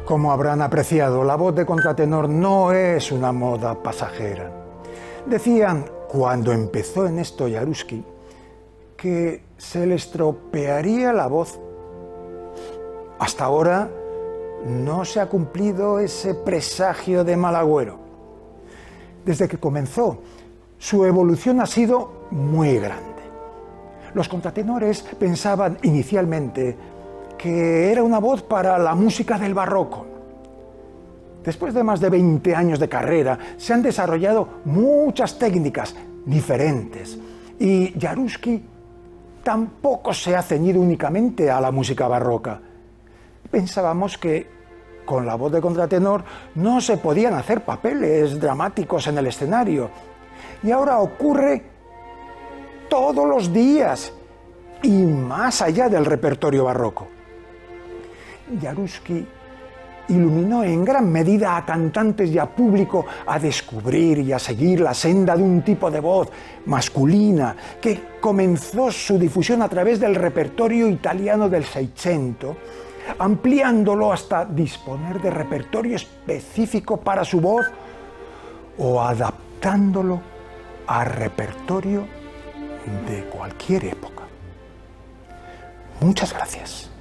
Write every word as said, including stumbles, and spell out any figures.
Como habrán apreciado, la voz de contratenor no es una moda pasajera. Decían, cuando empezó en esto Jaruski, que se le estropearía la voz. Hasta ahora no se ha cumplido ese presagio de mal agüero. Desde que comenzó, su evolución ha sido muy grande. Los contratenores pensaban inicialmente que era una voz para la música del barroco. Después de más de veinte años de carrera, se han desarrollado muchas técnicas diferentes y Jaruski tampoco se ha ceñido únicamente a la música barroca. Pensábamos que con la voz de contratenor no se podían hacer papeles dramáticos en el escenario. Y ahora ocurre todos los días y más allá del repertorio barroco. Jaruski iluminó en gran medida a cantantes y a público a descubrir y a seguir la senda de un tipo de voz masculina que comenzó su difusión a través del repertorio italiano del Seicento, ampliándolo hasta disponer de repertorio específico para su voz o adaptándolo a repertorio de cualquier época. Muchas gracias.